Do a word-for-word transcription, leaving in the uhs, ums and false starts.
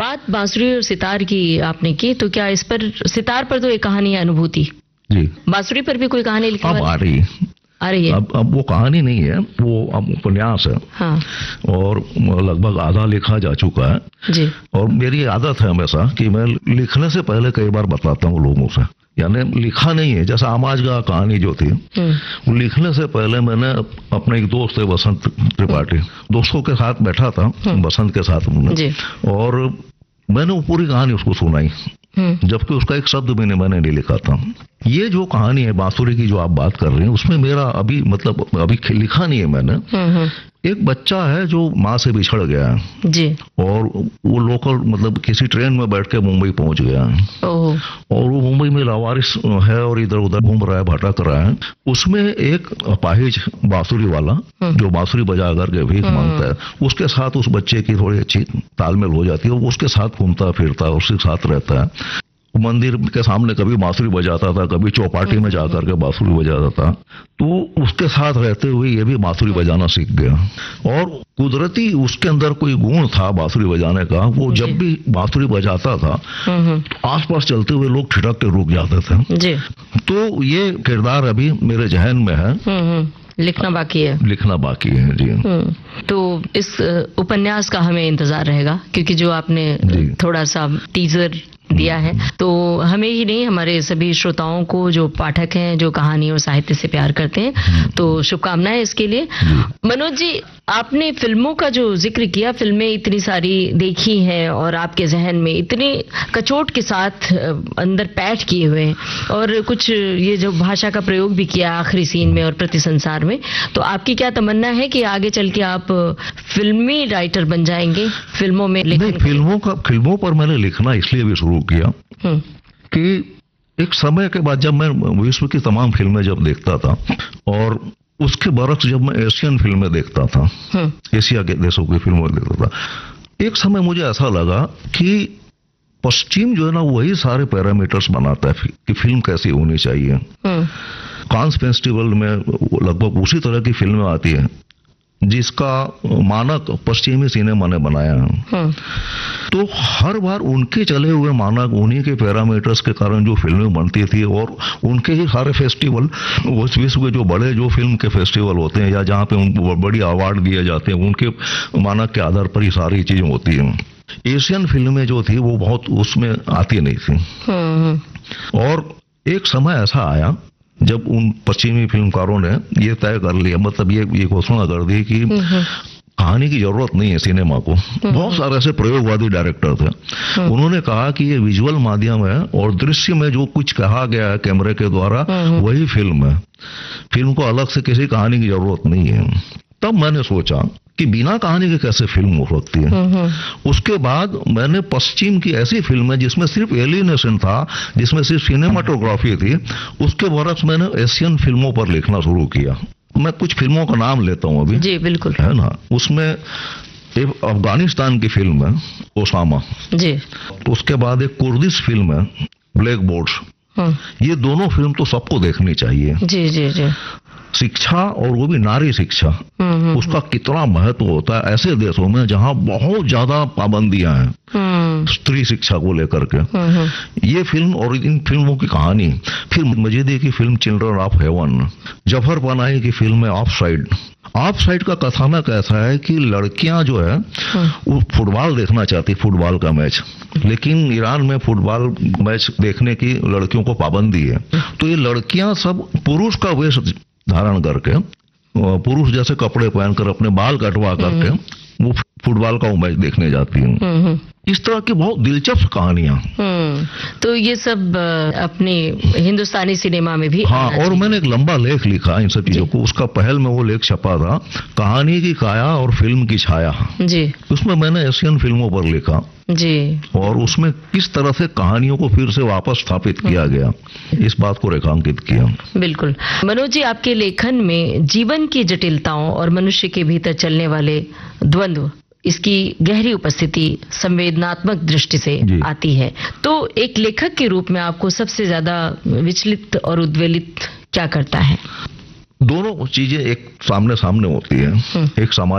बात बांसुरी और सितार की आपने की, तो क्या इस पर, सितार पर तो एक कहानी है अनुभूति जी, बांसुरी पर भी कोई कहानी लिखी अब आ रही आ रही है? अब अब वो कहानी नहीं है, वो अब उपन्यास है। हाँ। और लगभग आधा लिखा जा चुका है जी। और मेरी आदत है हमेशा कि मैं लिखने से पहले कई बार बताता हूँ लोगों से, यानी लिखा नहीं है। जैसे आमाज का कहानी जो थी, वो लिखने से पहले मैंने अपने एक दोस्त है बसंत त्रिपाठी, दोस्तों के साथ बैठा था, बसंत के साथ मैंने, और मैंने वो पूरी कहानी उसको सुनाई, जबकि उसका एक शब्द भी नहीं मैंने नहीं लिखा था। ये जो कहानी है बांसुरी की जो आप बात कर रहे हैं, उसमें मेरा अभी मतलब अभी लिखा नहीं है मैंने। एक बच्चा है जो माँ से बिछड़ गया है जी, और वो लोकल मतलब किसी ट्रेन में बैठ के मुंबई पहुंच गया है, और वो मुंबई में लावारिस है और इधर उधर घूम रहा है, भटक रहा है। उसमें एक अपाहिज बांसुरी वाला जो बांसुरी बजा करके भीख मांगता है, उसके साथ उस बच्चे की थोड़ी अच्छी तालमेल हो जाती है, वो उसके साथ घूमता फिरता है, उसके साथ रहता है। मंदिर के सामने कभी बांसुरी बजाता था, कभी चौपाटी में जाकर के बांसुरी बजाता था, तो उसके साथ रहते हुए ये भी बांसुरी बजाना सीख गया। और कुदरती उसके अंदर कोई गुण था बांसुरी बजाने का, वो जब भी बांसुरी बजाता था तो आसपास चलते हुए लोग ठिठक के रुक जाते थे जी। तो ये किरदार अभी मेरे जहन में है, लिखना बाकी है लिखना बाकी है जी। तो इस उपन्यास का हमें इंतजार रहेगा, क्योंकि जो आपने थोड़ा सा टीजर दिया है, तो हमें ही नहीं, हमारे सभी श्रोताओं को जो पाठक हैं, जो कहानी और साहित्य से प्यार करते हैं, तो शुभकामनाएं इसके लिए। मनोज जी, आपने फिल्मों का जो जिक्र किया, फिल्में इतनी सारी देखी हैं और आपके जहन में इतनी कचोट के साथ अंदर पैठ किए हुए हैं, और कुछ ये जो भाषा का प्रयोग भी किया आखिरी सीन में और प्रति संसार में, तो आपकी क्या तमन्ना है कि आगे चल के आप फिल्मी राइटर बन जाएंगे, फिल्मों में लिखने? फिल्मों का फिल्मों पर मैंने लिखना इसलिए भी शुरू किया कि एक समय के बाद जब मैं विश्व की तमाम फिल्में जब देखता था, और उसके बरक्स जब मैं एशियन फिल्में देखता था, एशिया के देशों की फिल्में देखता था, एक समय मुझे ऐसा लगा कि पश्चिम जो है ना वही सारे पैरामीटर्स बनाता है कि फिल्म कैसी होनी चाहिए। कांस फेस्टिवल में लगभग उसी तरह की फिल्में आती है जिसका मानक पश्चिमी सिनेमा ने बनाया है। तो हर बार उनके चले हुए मानक, उन्हीं के पैरामीटर्स के कारण जो फिल्में बनती थी, और उनके ही सारे फेस्टिवल, उस विश्व के जो बड़े जो फिल्म के फेस्टिवल होते हैं या जहाँ पे उनको बड़ी अवार्ड दिए जाते हैं, उनके मानक के आधार पर ही सारी चीजें होती हैं। एशियन फिल्में जो थी वो बहुत उसमें आती नहीं थी। और एक समय ऐसा आया जब उन पश्चिमी फिल्मकारों ने ये तय कर लिया, मतलब ये ये घोषणा कर दी कि कहानी की जरूरत नहीं है सिनेमा को। बहुत सारे ऐसे प्रयोगवादी डायरेक्टर थे, उन्होंने कहा कि ये विजुअल माध्यम है और दृश्य में जो कुछ कहा गया है कैमरे के द्वारा वही फिल्म है, फिल्म को अलग से किसी कहानी की जरूरत नहीं है। तब मैंने सोचा कि बिना कहानी के कैसे फिल्म हो सकती है। उसके बाद मैंने पश्चिम की ऐसी फिल्में जिसमें सिर्फ एलिनेशन था, जिसमें सिर्फ सिनेमाटोग्राफी थी, उसके बरक्स मैंने एशियन फिल्मों पर लिखना शुरू किया। मैं कुछ फिल्मों का नाम लेता हूं अभी जी, बिल्कुल, है ना। उसमें एक अफगानिस्तान की फिल्म है ओसामा जी, उसके बाद एक कुर्दिश फिल्म है ब्लैक बोर्ड्स। ये दोनों फिल्म तो सबको देखनी चाहिए जी जी जी। शिक्षा, और वो भी नारी शिक्षा, उसका कितना महत्व होता है ऐसे देशों में जहां बहुत ज्यादा पाबंदियां हैं स्त्री शिक्षा को लेकर के। ये फिल्म और इन फिल्मों की कहानी, फिर मजीदी की film children of haven, Zafar Panahi की फिल्म है ऑफ साइड। ऑफ साइड का कथानक ऐसा है कि लड़कियां जो है वो फुटबॉल देखना चाहती, फुटबॉल का मैच, लेकिन ईरान में फुटबॉल मैच देखने की लड़कियों को पाबंदी है। तो ये लड़कियां सब पुरुष का वेश धारण करके, पुरुष जैसे कपड़े पहनकर, अपने बाल कटवा करके वो फुटबॉल का मैच देखने जाती हैं। इस तरह की बहुत दिलचस्प कहानियां। तो ये सब अपने हिंदुस्तानी सिनेमा में भी। हाँ, और मैंने एक लंबा लेख लिखा इन सब चीजों को, उसका पहल में वो लेख छपा था, कहानी की काया और फिल्म की छाया जी। उसमें मैंने एशियन फिल्मों पर लिखा जी, और उसमें किस तरह से कहानियों को फिर से वापस स्थापित किया गया, इस बात को रेखांकित किया। बिल्कुल मनोज जी, आपके लेखन में जीवन की जटिलताओं और मनुष्य के भीतर चलने वाले द्वंद्व, इसकी गहरी उपस्थिति संवेदनात्मक दृष्टि से आती है। तो एक लेखक के रूप में आपको सबसे ज्यादा विचलित और उद्वेलित क्या करता है? दोनों चीजें एक सामने सामने होती है। एक समाज